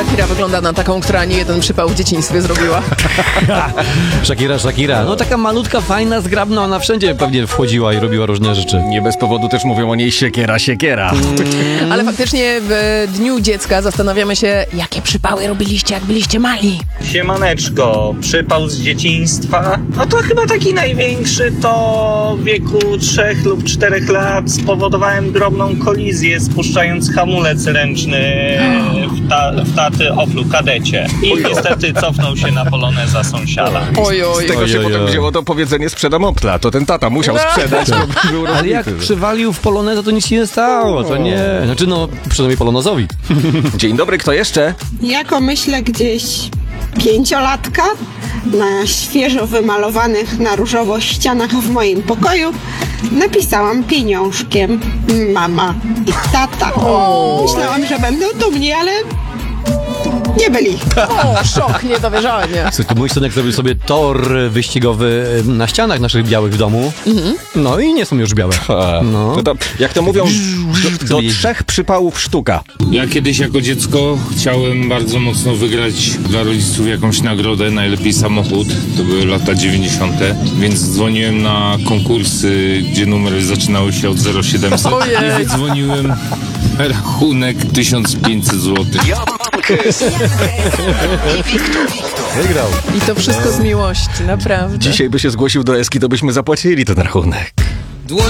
Shakira wygląda na taką, która nie jeden przypał w dzieciństwie zrobiła. Shakira. No taka malutka, fajna, zgrabna, ona wszędzie pewnie wchodziła i robiła różne rzeczy. Nie bez powodu też mówią o niej siekiera. Ale faktycznie w Dniu Dziecka zastanawiamy się, jakie przypały robiliście, jak byliście mali. Siemaneczko, przypał z dzieciństwa. No to chyba taki największy to w wieku 3 lub 4 lat spowodowałem drobną kolizję, spuszczając hamulec ręczny w taty Oplu Kadecie. I niestety cofnął się na poloneza sąsiada. Ojoj. Z tego się potem wzięło to powiedzenie sprzedam Opla. To ten tata musiał sprzedać. bo był Ale jak rozbity. przywalił w poloneza, to nic się nie stało, to nie. Znaczy no, przynajmniej polonezowi. Dzień dobry, kto jeszcze? Jako myślę gdzieś 5-latka na świeżo wymalowanych na różowo ścianach w moim pokoju napisałam pieniążkiem mama i tata. Myślałam, że będą dumni, ale nie byli. O, szok, niedowierzanie. Słuchaj, to mój synek zrobił sobie tor wyścigowy na ścianach naszych białych w domu. No i nie są już białe. No. To, jak to mówią, do sobie 3 przypałów sztuka. Ja kiedyś jako dziecko chciałem bardzo mocno wygrać dla rodziców jakąś nagrodę, najlepiej samochód. To były lata 90. Więc dzwoniłem na konkursy, gdzie numery zaczynały się od 0700 Ojej. i wydzwoniłem rachunek 1500 zł. Wygrał. I to wszystko z miłości, naprawdę. Dzisiaj by się zgłosił do Eski, to byśmy zapłacili ten rachunek.